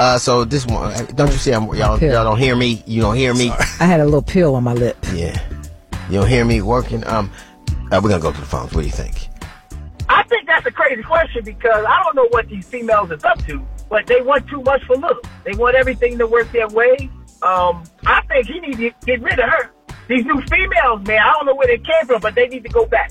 So this one, don't you see? Y'all don't hear me. You don't hear me. Sorry. I had a little pill on my lip. Yeah, you don't hear me working. We're gonna go to the phones. What do you think? I think that's a crazy question because I don't know what these females is up to, but they want too much for looks. They want everything to work their way. I think he needs to get rid of her. These new females, man, I don't know where they came from, but they need to go back.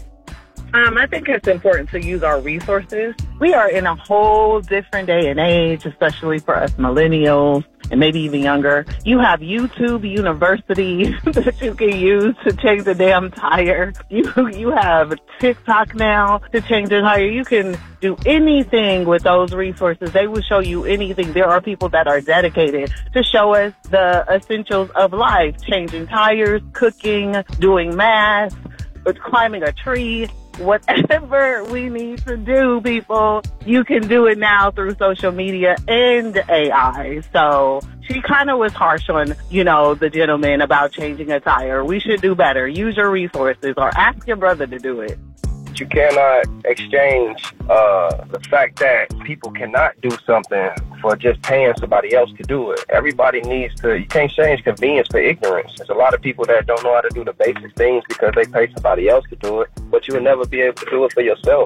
I think it's important to use our resources. We are in a whole different day and age, especially for us millennials and maybe even younger. You have YouTube University that you can use to change the damn tire. You have TikTok now to change the tire. You can do anything with those resources. They will show you anything. There are people that are dedicated to show us the essentials of life, changing tires, cooking, doing math, climbing a tree. Whatever we need to do, people, you can do it now through social media and AI. So she kind of was harsh on, the gentleman about changing a tire. We should do better. Use your resources or ask your brother to do it. You cannot exchange the fact that people cannot do something for just paying somebody else to do it. Everybody needs to, you can't exchange convenience for ignorance. There's a lot of people that don't know how to do the basic things because they pay somebody else to do it, but you will never be able to do it for yourself.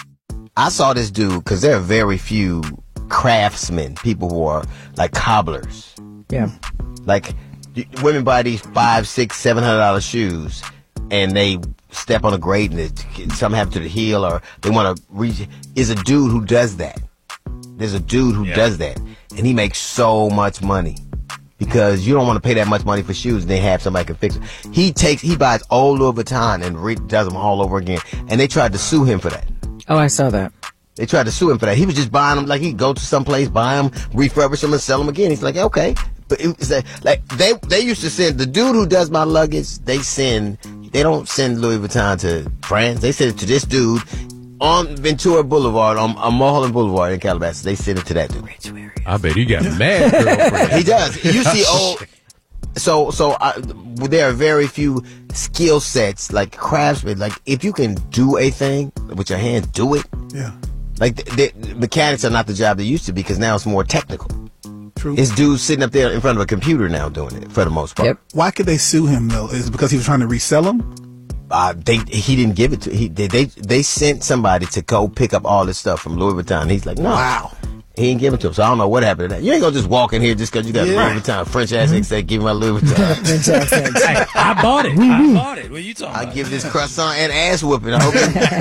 I saw this dude because there are very few craftsmen, people who are like cobblers. Yeah. Like women buy these $500, $600, $700 shoes and they step on a grate and something happens to the heel or they want to reach. Is a dude who does that. There's a dude who does that and he makes so much money because you don't want to pay that much money for shoes and they have somebody can fix it. He buys old Louis Vuitton and does them all over again and they tried to sue him for that. Oh, I saw that. They tried to sue him for that. He was just buying them like he'd go to some place, buy them, refurbish them and sell them again. He's like, okay. But it's like they used to send the dude who does my luggage, they don't send Louis Vuitton to France. They send it to this dude on Ventura Boulevard, on Mulholland Boulevard in Calabasas. They send it to that dude. I bet he got mad girlfriend. He does. You see old. So there are very few skill sets like craftsmen. Like if you can do a thing with your hands, do it. Yeah. Like the mechanics are not the job they used to be because now it's more technical. True. It's dudes sitting up there in front of a computer now doing it for the most part. Yep. Why could they sue him though? Is it because he was trying to resell them? He didn't give it to. They sent somebody to go pick up all this stuff from Louis Vuitton. He's like, no. Wow. He ain't give it to him. So I don't know what happened to that. You ain't gonna just walk in here just because you got Louis Vuitton. French ass say, give me my Louis Vuitton. Hey, I bought it. I bought it. What are you talking about? I give this croissant and ass whooping. I hope